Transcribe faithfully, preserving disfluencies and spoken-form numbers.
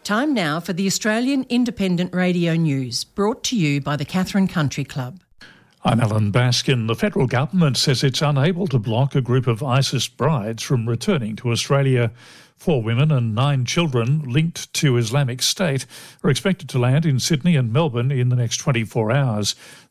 Time now for the Australian Independent Radio News, brought to you by the Catherine Country Club. I'm Alan Baskin. The federal government says it's unable to block a group of ISIS brides from returning to Australia. Four women and nine children linked to Islamic State are expected to land in Sydney and Melbourne in the next twenty-four hours.